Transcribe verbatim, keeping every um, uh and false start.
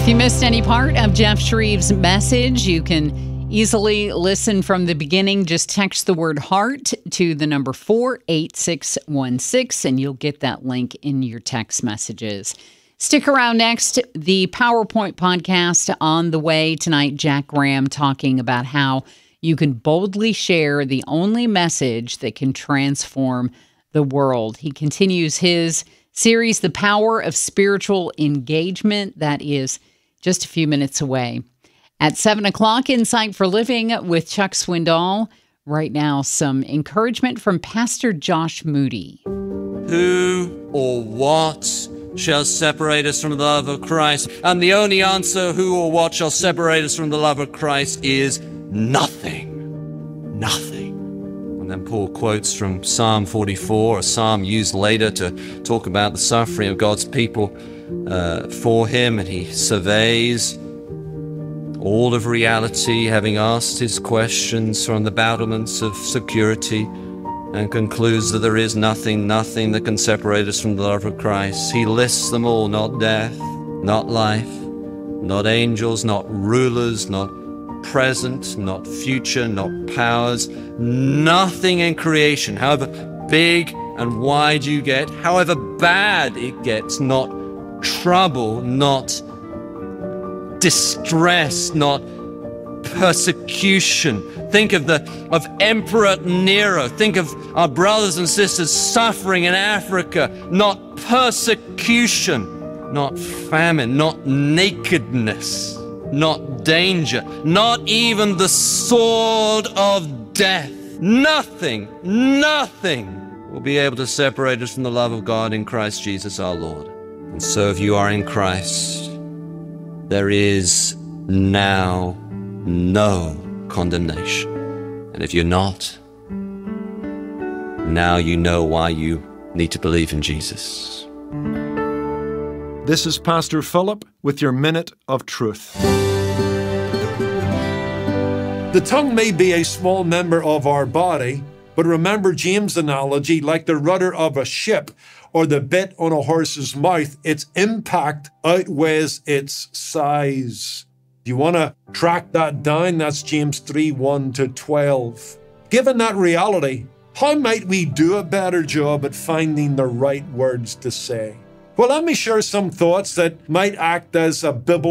If you missed any part of Jeff Shreve's message, you can easily listen from the beginning. Just text the word heart to the number four eight six one six, and you'll get that link in your text messages. Stick around next. The PowerPoint podcast on the way tonight. Jack Graham talking about how you can boldly share the only message that can transform the world. He continues his series, The Power of Spiritual Engagement. That is just a few minutes away. At seven o'clock, Insight for Living with Chuck Swindoll. Right now, some encouragement from Pastor Josh Moody. Who or what shall separate us from the love of Christ? And the only answer, who or what shall separate us from the love of Christ, is nothing. Nothing. And then Paul quotes from Psalm forty-four, a psalm used later to talk about the suffering of God's people uh, for him, and he surveys all of reality, having asked his questions from the battlements of security, and concludes that there is nothing, nothing that can separate us from the love of Christ. He lists them all: not death, not life, not angels, not rulers, not present, not future, not powers, nothing in creation, however big and wide you get, however bad it gets, not trouble, not distress, not persecution. Think of the of Emperor Nero. Think of our brothers and sisters suffering in Africa. Not persecution, not famine, not nakedness, not danger, not even the sword of death. Nothing, nothing will be able to separate us from the love of God in Christ Jesus our Lord. And so if you are in Christ, there is now no condemnation. And if you're not, now you know why you need to believe in Jesus. This is Pastor Philip with your Minute of Truth. The tongue may be a small member of our body, but remember James' analogy, like the rudder of a ship or the bit on a horse's mouth, its impact outweighs its size. If you want to track that down, that's James three, one to twelve. Given that reality, how might we do a better job at finding the right words to say? Well, let me share some thoughts that might act as a biblical